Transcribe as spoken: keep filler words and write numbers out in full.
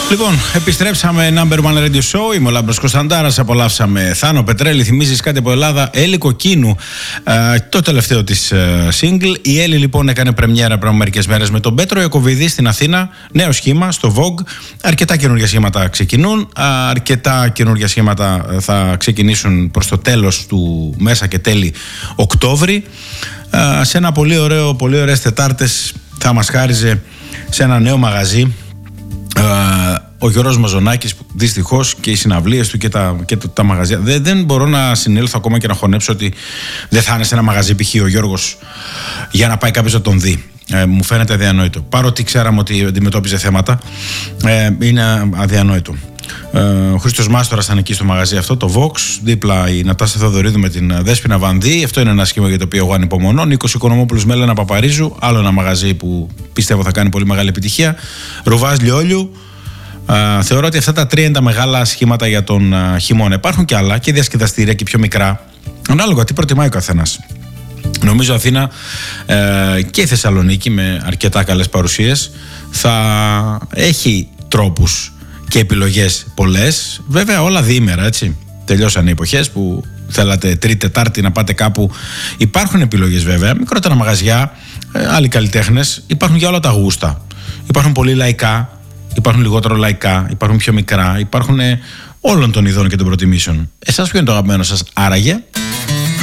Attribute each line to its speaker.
Speaker 1: Λοιπόν, επιστρέψαμε Number One Radio Show. Είμαι ο Λάμπρος Κωνσταντάρας. Απολαύσαμε Θάνο Πετρέλη. Θυμίζεις κάτι από Ελλάδα? Έλλη Κοκκίνου, ε, το τελευταίο της ε, single. Η Έλλη λοιπόν έκανε πρεμιέρα πριν μερικές μέρες με τον Πέτρο Ιακωβίδη στην Αθήνα. Νέο σχήμα στο Vogue. Αρκετά καινούργια σχήματα ξεκινούν. Αρκετά καινούργια σχήματα θα ξεκινήσουν προς το τέλος του μέσα και τέλη Οκτώβρη. Ε, σε ένα πολύ ωραίο, πολύ ωραίες Τετάρτες θα μας χάριζε σε ένα νέο μαγαζί ο Γιώργος Μαζονάκης, δυστυχώς, και οι συναυλίες του και τα, και τα μαγαζιά. Δεν, δεν μπορώ να συνέλθω ακόμα και να χωνέψω ότι δεν θα είναι σε ένα μαγαζί π.χ. ο Γιώργος για να πάει κάποιος να τον δει. Ε, μου φαίνεται αδιανόητο. Παρότι ξέραμε ότι αντιμετώπιζε θέματα, ε, είναι αδιανόητο. Ε, ο Χρήστος Μάστορας ήταν εκεί στο μαγαζί αυτό, το Vox, δίπλα η Νατάσα Θεοδωρίδου με την Δέσποινα Βανδύ. Αυτό είναι ένα σχήμα για το οποίο εγώ ανυπομονώ. Νίκος Οικονομόπουλος με Έλενα Παπαρίζου, άλλο ένα μαγαζί που πιστεύω θα κάνει πολύ μεγάλη επιτυχία. Ρουβάς Λιόλιου. Uh, θεωρώ ότι αυτά τα τρία είναι τα μεγάλα σχήματα για τον uh, χειμώνα. Υπάρχουν και άλλα, και διασκεδαστήρια και πιο μικρά, ανάλογα τι προτιμάει ο καθένας. Νομίζω Αθήνα uh, και η Θεσσαλονίκη, με αρκετά καλές παρουσίες, θα έχει τρόπους και επιλογές πολλές. Βέβαια όλα διήμερα, έτσι. Τελειώσαν οι εποχές που θέλατε Τρίτη, Τετάρτη να πάτε κάπου. Υπάρχουν επιλογές βέβαια, μικρότερα μαγαζιά, uh, άλλοι καλλιτέχνες. Υπάρχουν για όλα τα γούστα. Υπάρχουν πολύ λαϊκά. Υπάρχουν λιγότερο λαϊκά, υπάρχουν πιο μικρά, υπάρχουν όλων των ειδών και των προτιμήσεων. Εσάς ποιο είναι το αγαπημένο σας άραγε?